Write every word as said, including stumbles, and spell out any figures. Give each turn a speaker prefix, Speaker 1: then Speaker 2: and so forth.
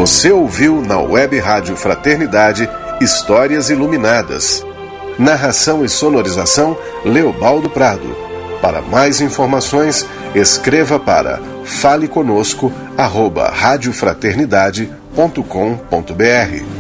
Speaker 1: Você ouviu na Web Rádio Fraternidade Histórias Iluminadas. Narração e sonorização Leobaldo Prado. Para mais informações, escreva para fale conosco arroba radiofraternidade ponto com ponto br.